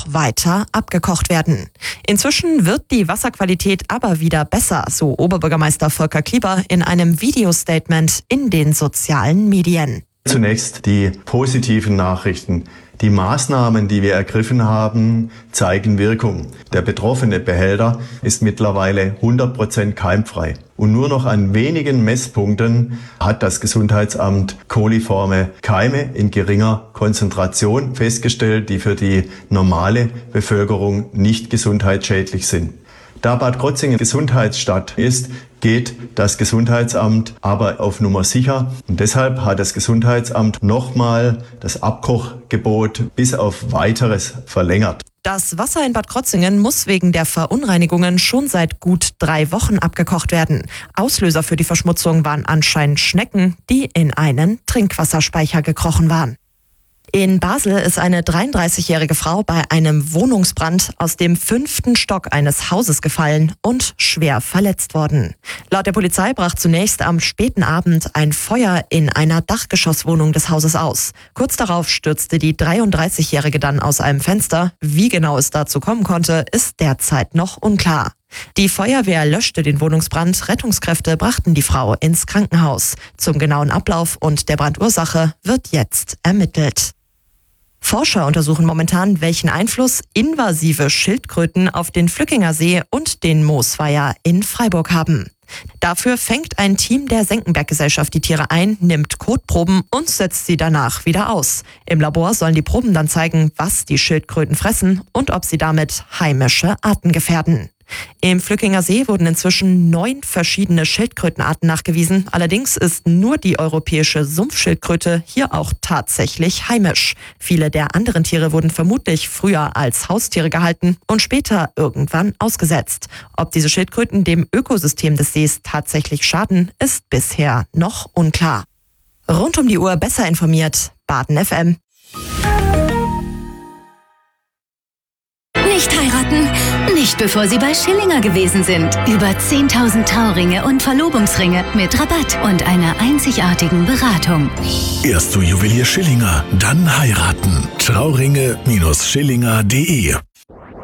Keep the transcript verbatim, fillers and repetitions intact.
noch weiter abgekocht werden. Inzwischen wird die Wasserqualität aber wieder besser, so Oberbürgermeister Volker Klieber in einem Videostatement in den sozialen Medien. Zunächst die positiven Nachrichten. Die Maßnahmen, die wir ergriffen haben, zeigen Wirkung. Der betroffene Behälter ist mittlerweile hundert Prozent keimfrei. Und nur noch an wenigen Messpunkten hat das Gesundheitsamt koliforme Keime in geringer Konzentration festgestellt, die für die normale Bevölkerung nicht gesundheitsschädlich sind. Da Bad Krozingen Gesundheitsstadt ist, geht das Gesundheitsamt aber auf Nummer sicher. Und deshalb hat das Gesundheitsamt nochmal das Abkochgebot bis auf Weiteres verlängert. Das Wasser in Bad Krozingen muss wegen der Verunreinigungen schon seit gut drei Wochen abgekocht werden. Auslöser für die Verschmutzung waren anscheinend Schnecken, die in einen Trinkwasserspeicher gekrochen waren. In Basel ist eine dreiunddreißigjährige Frau bei einem Wohnungsbrand aus dem fünften Stock eines Hauses gefallen und schwer verletzt worden. Laut der Polizei brach zunächst am späten Abend ein Feuer in einer Dachgeschosswohnung des Hauses aus. Kurz darauf stürzte die dreiunddreißigjährige dann aus einem Fenster. Wie genau es dazu kommen konnte, ist derzeit noch unklar. Die Feuerwehr löschte den Wohnungsbrand, Rettungskräfte brachten die Frau ins Krankenhaus. Zum genauen Ablauf und der Brandursache wird jetzt ermittelt. Forscher untersuchen momentan, welchen Einfluss invasive Schildkröten auf den Flückinger See und den Moosweiher in Freiburg haben. Dafür fängt ein Team der Senckenberg-Gesellschaft die Tiere ein, nimmt Kotproben und setzt sie danach wieder aus. Im Labor sollen die Proben dann zeigen, was die Schildkröten fressen und ob sie damit heimische Arten gefährden. Im Flückinger See wurden inzwischen neun verschiedene Schildkrötenarten nachgewiesen. Allerdings ist nur die europäische Sumpfschildkröte hier auch tatsächlich heimisch. Viele der anderen Tiere wurden vermutlich früher als Haustiere gehalten und später irgendwann ausgesetzt. Ob diese Schildkröten dem Ökosystem des Sees tatsächlich schaden, ist bisher noch unklar. Rund um die Uhr besser informiert, Baden F M. Nicht heiraten? Nicht bevor Sie bei Schillinger gewesen sind. Über zehntausend Trauringe und Verlobungsringe mit Rabatt und einer einzigartigen Beratung. Erst zu Juwelier Schillinger, dann heiraten. Trauringe Schillinger punkt de